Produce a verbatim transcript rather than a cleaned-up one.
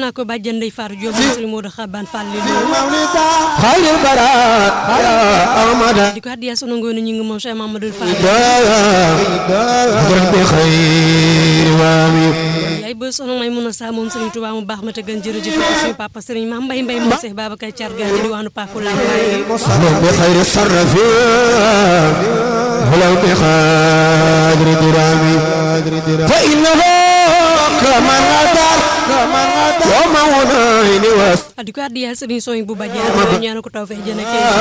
naa ko bàjjan Ndey Faar Jóob Sëriñ Moodu Xaban Fall li xayril baraa ya amada di ko addiya sunu ngoone ñu ngi moom Cheikh Mamadou Fall bi xayri waami yaay ba sono may mun a saa moom Sëriñ Tuubaa mu baax ma te gën jërëjëf suñu papa Sëriñ Maam Mbay Mbay moom Cheikh Babacar Thiarga ci diwaanu Paku Lambaye bi xayri sarrafi walaw bi xadri dirami fa innahu kaman adar wa mawna ini was di ko addiya Sëriñ Soy bu Badiane ñaan ko taw fe jëne